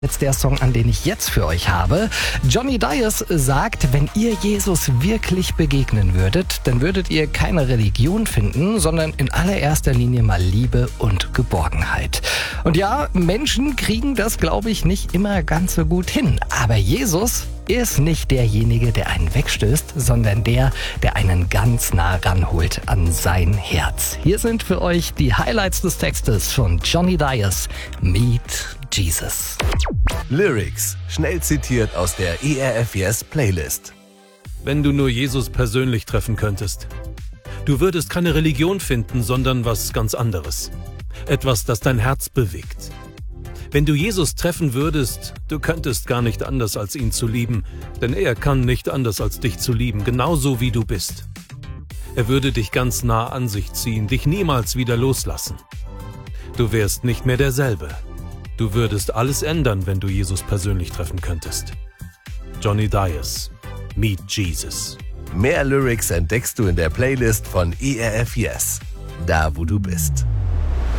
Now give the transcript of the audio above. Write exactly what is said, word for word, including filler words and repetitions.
Jetzt der Song, an den ich jetzt für euch habe. Johnny Dias sagt, wenn ihr Jesus wirklich begegnen würdet, dann würdet ihr keine Religion finden, sondern in allererster Linie mal Liebe und Geborgenheit. Und ja, Menschen kriegen das, glaube ich, nicht immer ganz so gut hin. Aber Jesus ist nicht derjenige, der einen wegstößt, sondern der, der einen ganz nah ranholt an sein Herz. Hier sind für euch die Highlights des Textes von Johnny Dias, Meet Jesus. Lyrics, schnell zitiert aus der E R F Yes Playlist. Wenn du nur Jesus persönlich treffen könntest. Du würdest keine Religion finden, sondern was ganz anderes. Etwas, das dein Herz bewegt. Wenn du Jesus treffen würdest, du könntest gar nicht anders, als ihn zu lieben, denn er kann nicht anders, als dich zu lieben, genauso wie du bist. Er würde dich ganz nah an sich ziehen, dich niemals wieder loslassen. Du wärst nicht mehr derselbe. Du würdest alles ändern, wenn du Jesus persönlich treffen könntest. Johnny Dias, Meet Jesus. Mehr Lyrics entdeckst du in der Playlist von E R F Yes, da wo du bist.